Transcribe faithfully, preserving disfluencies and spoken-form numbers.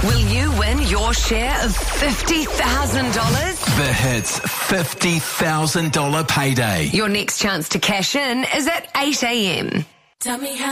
Will you win your share of fifty thousand dollars? The Hits fifty thousand dollars payday. Your next chance to cash in is at eight a.m. Tell me how